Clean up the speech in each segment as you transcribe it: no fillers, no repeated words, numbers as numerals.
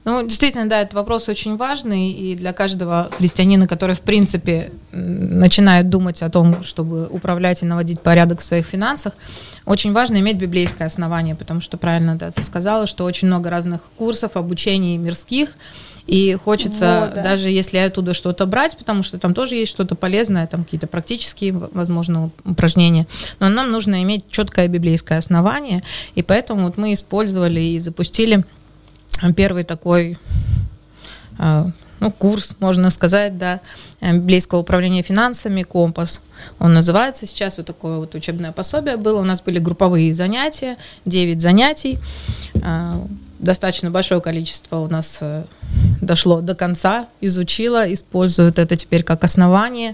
Ну, действительно, да, этот вопрос очень важный, и для каждого христианина, который, в принципе, начинает думать о том, чтобы управлять и наводить порядок в своих финансах, очень важно иметь библейское основание, потому что, правильно, да, ты сказала, что очень много разных курсов, обучений мирских, и хочется, даже если оттуда что-то брать, потому что там тоже есть что-то полезное, там какие-то практические, возможно, упражнения, но нам нужно иметь четкое библейское основание, и поэтому вот мы использовали и запустили первый такой, курс, можно сказать, да, библейского управления финансами, «Компас». Он называется сейчас, вот такое вот учебное пособие было. У нас были групповые занятия, 9 занятий. Достаточно большое количество у нас дошло до конца, изучила, используют это теперь как основание.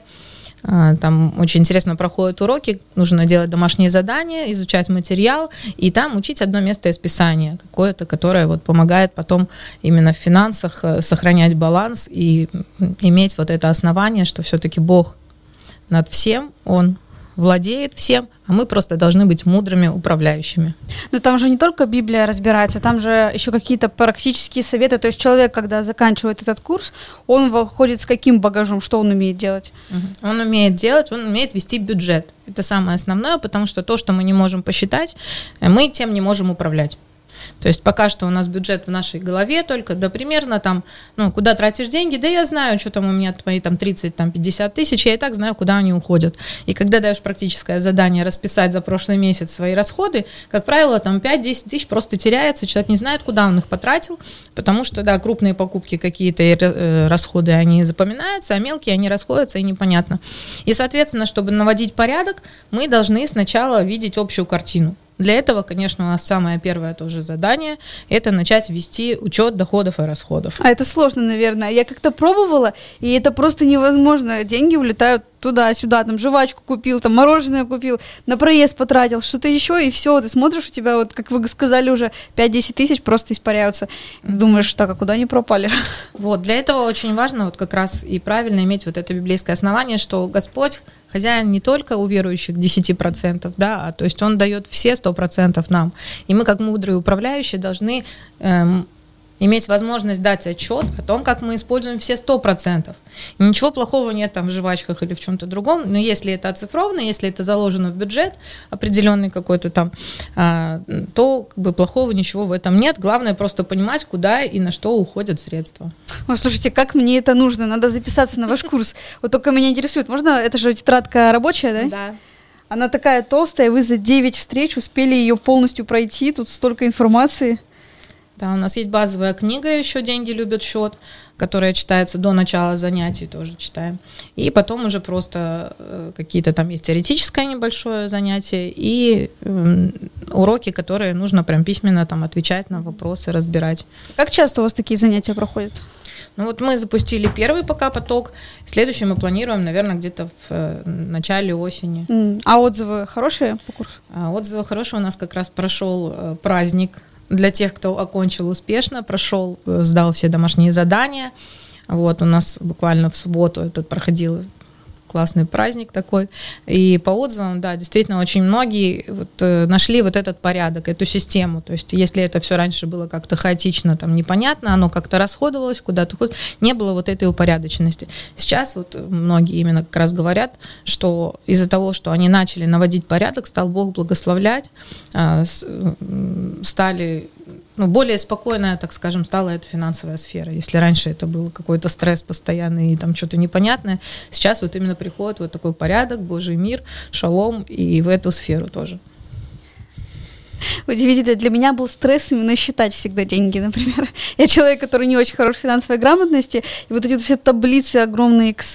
Там очень интересно проходят уроки, нужно делать домашние задания, изучать материал, и там учить одно место из Писания какое-то, которое вот помогает потом именно в финансах сохранять баланс и иметь вот это основание, что все-таки Бог над всем, Он владеет всем, а мы просто должны быть мудрыми управляющими. Но там же не только Библия разбирается, там же еще какие-то практические советы. То есть человек, когда заканчивает этот курс, он выходит с каким багажом, что он умеет делать? Он умеет вести бюджет. Это самое основное, потому что то, что мы не можем посчитать, мы тем не можем управлять. То есть пока что у нас бюджет в нашей голове только, да, примерно там, куда тратишь деньги, да я знаю, что там у меня мои там 30-50 тысяч, я и так знаю, куда они уходят. И когда даешь практическое задание расписать за прошлый месяц свои расходы, как правило, там 5-10 тысяч просто теряется, человек не знает, куда он их потратил, потому что, да, крупные покупки какие-то расходы, они запоминаются, а мелкие, они расходятся, и непонятно. И, соответственно, чтобы наводить порядок, мы должны сначала видеть общую картину. Для этого, конечно, у нас самое первое тоже задание – это начать вести учет доходов и расходов. А это сложно, наверное. Я как-то пробовала, и это просто невозможно. Деньги улетают туда-сюда, там жвачку купил, там мороженое купил, на проезд потратил, что-то еще, и все. Ты смотришь, у тебя, вот, как вы сказали, уже 5-10 тысяч просто испаряются. Думаешь, так, а куда они пропали? Вот, для этого очень важно вот как раз и правильно иметь вот это библейское основание, что Господь хозяин не только у верующих 10%, да, то есть Он дает все 100% нам. И мы, как мудрые управляющие, должны иметь возможность дать отчет о том, как мы используем все 100%. И ничего плохого нет там в жвачках или в чем-то другом, но если это оцифровано, если это заложено в бюджет определенный какой-то там, то как бы плохого ничего в этом нет. Главное просто понимать, куда и на что уходят средства. Ой, слушайте, как мне это нужно? Надо записаться на ваш курс. Вот только меня интересует, можно, это же тетрадка рабочая, да? Да. Она такая толстая, вы за 9 встреч успели ее полностью пройти, тут столько информации. Да, у нас есть базовая книга еще «Деньги любят счет», которая читается до начала занятий, тоже читаем. И потом уже просто какие-то там есть теоретическое небольшое занятие и уроки, которые нужно прям письменно там отвечать на вопросы, разбирать. Как часто у вас такие занятия проходят? Ну вот мы запустили первый пока поток, следующий мы планируем, наверное, где-то в начале осени. А отзывы хорошие по курсу? Отзывы хорошие, у нас как раз прошел праздник для тех, кто окончил успешно, прошел, сдал все домашние задания. Вот у нас буквально в субботу этот проходил классный праздник такой. И по отзывам, да, действительно, очень многие нашли вот этот порядок, эту систему. То есть, если это все раньше было как-то хаотично, там, непонятно, оно как-то расходовалось куда-то, не было вот этой упорядоченности. Сейчас вот многие именно как раз говорят, что из-за того, что они начали наводить порядок, стал Бог благословлять, стали более спокойная, так скажем, стала эта финансовая сфера. Если раньше это был какой-то стресс постоянный и там что-то непонятное, сейчас вот именно приходит вот такой порядок, Божий мир, шалом и в эту сферу тоже. Удивительно, для меня был стресс именно считать всегда деньги, например. Я человек, который не очень хорош в финансовой грамотности, и вот эти вот все таблицы огромные, Excel,